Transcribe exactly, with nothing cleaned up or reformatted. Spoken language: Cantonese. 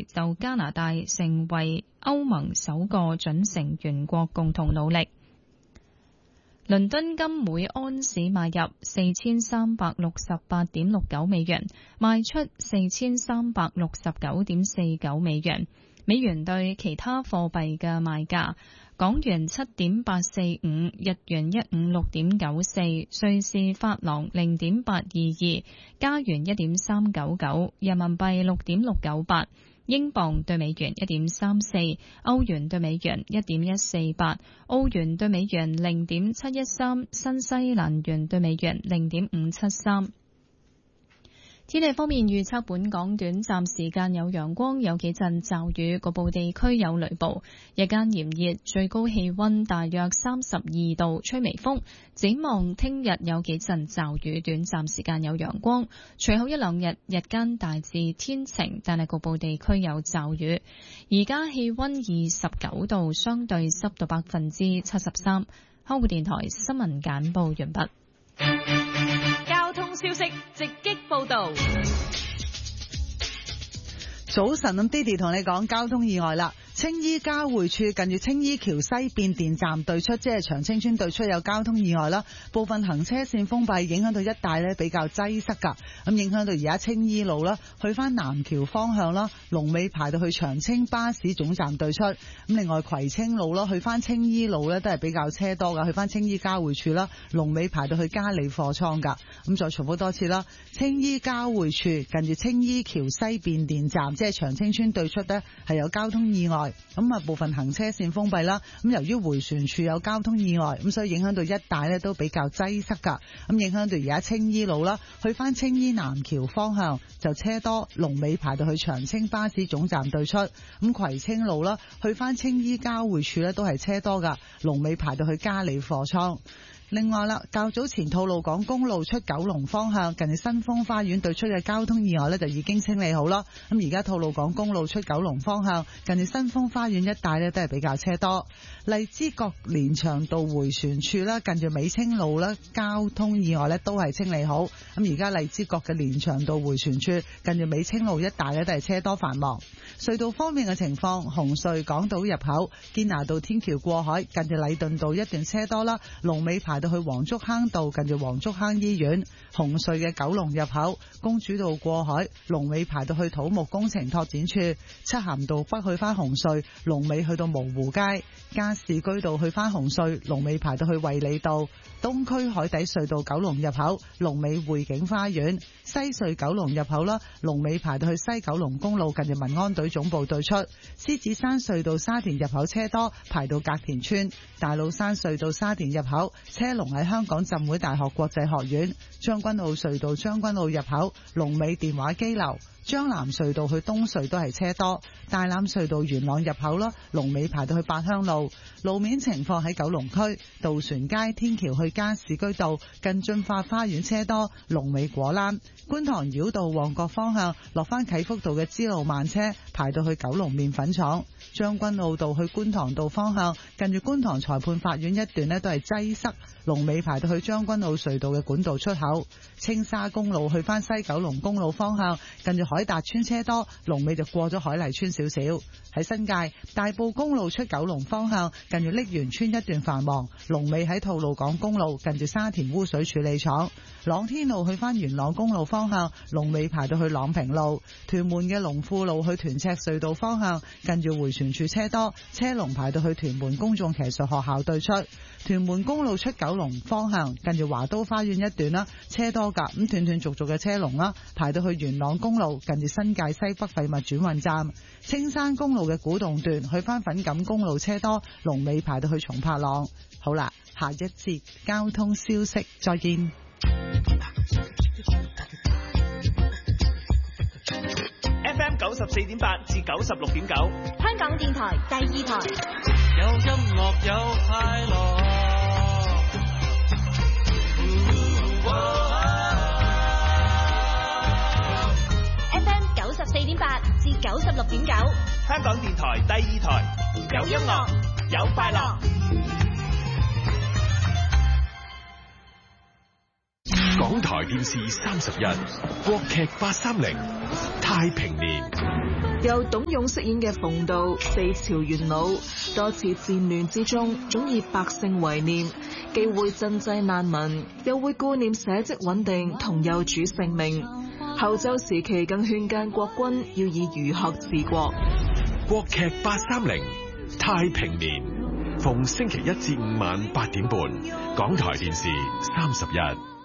就加拿大成為歐盟首個準成員國共同努力。倫敦金每安士買入四千三百六十八點六九美元，賣出四千三百六十九點四九美元。美元對其他貨幣嘅賣價：港元七點八四五，日元一五六點九四，瑞士法郎零點八二二，加元一點三九九，人民幣六點六九八。英鎊對美元一點三四，歐元對美元一點一四八，澳元對美元零點七一三，新西蘭元對美元零點五七三。天氣方面預測，本港短暫時間有陽光，有幾陣驟雨，局部地區有雷暴。日間炎熱，最高氣溫大約三十二度，吹微風。展望聽日有幾陣驟雨，短暫時間有陽光。隨後一兩日日間大致天晴，但係局部地區有驟雨。而家氣溫二十九度，相對濕度百分之七十三。香港電台新聞簡報完畢。 交通消息直擊報道。 早晨，咁 Didi 同你講交通意外啦。青衣交匯處近住青衣橋西變電站對出，即係長青村對出有交通意外啦，部分行車線封閉，影響到一帶呢比較擠塞噶，咁影響到而家青衣路啦，去翻南橋方向啦，龍尾排到去長青巴士總站對出，咁另外葵青路啦，去翻青衣路呢都係比較車多噶，去翻青衣交匯處啦，龍尾排到去嘉里貨倉噶，咁再重複多次啦，青衣交匯處近住青衣橋西變電站，即係長青村對出呢係有交通意外。咁啊，部分行車線封閉啦。咁由於迴旋處有交通意外，咁所以影響到一帶咧都比較擠塞噶。咁影響到而家青衣路啦，去翻青衣南橋方向就車多，龍尾排到去長青巴士總站對出。咁葵青路啦，去翻青衣交匯處咧都係車多噶，龍尾排到去嘉里貨倉。另外啦，較早前吐露港公路出九龍方向近住新豐花園對出嘅交通意外呢就已經清理好啦。咁而家吐露港公路出九龍方向近住新豐花園一帶呢都係比較車多。荔枝角連翔道迴旋處啦，近住美清路啦，交通意外呢都係清理好。咁而家荔枝角嘅連翔道迴旋處近住美清路一帶呢都係車多繁忙。隧道方面嘅情況，紅隧港島入口堅拿道天橋過海近住禮頓道一段車多啦，龍尾排到去黃竹坑道近住黃竹坑醫院。紅隧嘅九龍入口公主道過海龍尾排到去土木工程拓展處，漆咸道北去翻紅隧龍尾去到蕪湖街，加士居道去翻紅隧龍尾排到去衛理道，東區海底隧道九龍入口龍尾匯景花園，西隧九龍入口啦，龍尾排到去西九龍公路近住民安隊總部對出，獅子山隧道沙田入口車多排到隔田村，大老山隧道沙田入口車龍喺香港浸會大學國際學院，將軍澳隧道將軍澳入口龍尾電話機樓，將南隧道去東隧都係車多，大欖隧道元朗入口啦，龍尾排到去八鄉路。路面情況喺九龍區渡船街天橋去加士居道近駿發花園車多，龍尾果欄。觀塘繞道旺角方向落翻啟福道嘅支路慢車排到去九龍麵粉廠，將軍澳道去觀塘道方向近住觀塘裁判法院一段呢都係擠塞，龍尾排到去將軍澳隧道嘅管道出口。青沙公路去翻西九龍公路方向近住海達村車多，龍尾就過咗海麗村少少。喺新界大埔公路出九龍方向近住瀝源村一段繁忙，龍尾喺吐露港公路近住沙田污水處理廠。朗天路去翻元朗公路方向龍尾排到去朗平路。屯門嘅龍富路去屯赤隧道方向近住迴旋處車多，車龍排到去屯門公眾騎術學校對出。屯門公路出九龍方向近住華都花園一段啦，車多噶，咁斷斷續續嘅車龍啦，排到去元朗公路近住新界西北廢物轉運站。青山公路嘅古洞段去翻粉錦公路車多，龍尾排到去松柏塱。好啦，下一節交通消息再見。 F M 九十四點八至九十六點九， 香港電台第二台。 有音樂有快樂。 F M 九十四點八至九十六點九， 香港電台第二台，有音樂有快樂。 港港台電視三十一，國劇八三零太平年， 由董勇飾演嘅馮道，四朝元老，多次戰亂之中，總以百姓為念，既會賑濟難民，又會顧念社稷穩定同幼主性命。後周時期更勸諫國君要以儒學治國。 國劇八三零太平年，逢星期一至五晚八點半，港台電視三十一。